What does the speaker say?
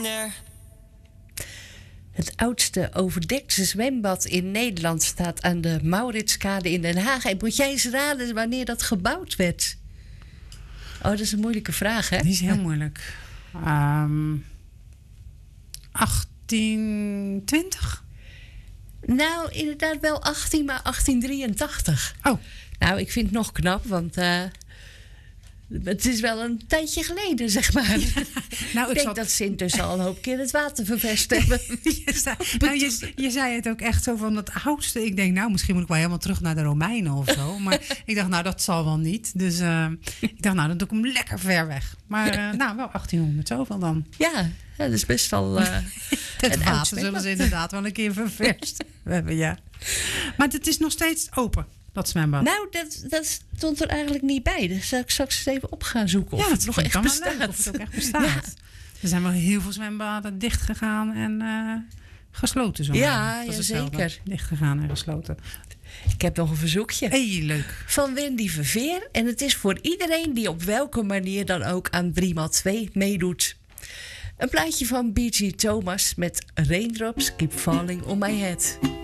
Het oudste overdekte zwembad in Nederland staat aan de Mauritskade in Den Haag. En moet jij eens raden wanneer dat gebouwd werd? Oh, dat is een moeilijke vraag, hè? Die is heel moeilijk. 1820? Nou, inderdaad wel 18, maar 1883. Oh. Nou, ik vind het nog knap, want het is wel een tijdje geleden, zeg maar. Nou, ik denk dat ze intussen al een hoop keer het water ververst hebben. je zei het ook echt zo van het oudste. Ik denk, nou, misschien moet ik wel helemaal terug naar de Romeinen of zo. Maar ik dacht, nou, dat zal wel niet. Dus ik dacht, nou, dan doe ik hem lekker ver weg. Maar nou, wel 1800 zoveel dan. Ja, dat is best wel het water zullen ze inderdaad wel een keer ververst hebben, ja. Maar het is nog steeds open. Dat zwembad. Nou, dat stond er eigenlijk niet bij. Dus zal ik straks eens even op gaan zoeken of het nog echt bestaat. Of het ook echt bestaat. Ja. Er zijn wel heel veel zwembaden dicht gegaan en gesloten. Zo ja zeker. Dicht gegaan en gesloten. Ik heb nog een verzoekje. Hey, leuk. Van Wendy Verveer. En het is voor iedereen die op welke manier dan ook aan 3x2 meedoet. Een plaatje van B.G. Thomas met Raindrops Keep Falling on My Head.